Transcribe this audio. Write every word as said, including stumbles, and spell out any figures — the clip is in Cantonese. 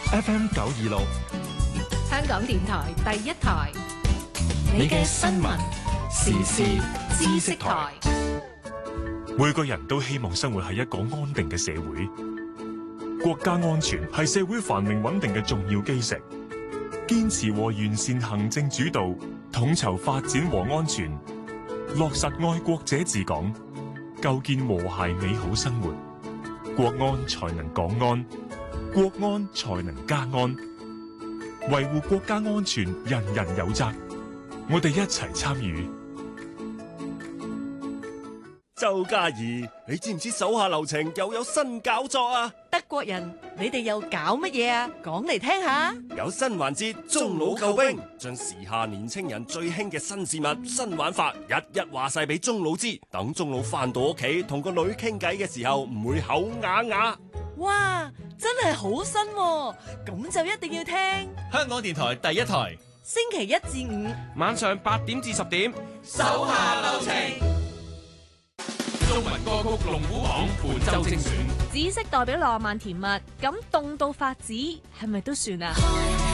F M 九二六， 香港電台第一台， 你嘅新聞時事知識台。 每個人都希望生活喺一個安定嘅社會，國家安全係社會繁榮穩定嘅重要基石。堅持和完善行政主導，統籌發展和安全，落實愛國者治港，構建和諧美好生活，國安才能港安，國安才能家安。維護國家安全，人人有責，我哋一齊參與。 周嘉怡，你知唔知手下留情又有新搞作啊？ 德國人，你哋又搞乜嘢啊？講嚟聽下。 有新環節，中老救兵，將時下年青人最興嘅新事物、新玩法，一一話晒俾中老知，等中老翻到屋企同個女傾偈嘅時候，唔會口啞啞。 哇，真係好新喎，咁就一定要聽。 香港電台第一台， 星期一至五晚上八點至十點， 手下留情。 中文歌曲龍虎榜本周精選， 紫色代表浪漫甜蜜，咁凍到發紫係咪都算啊？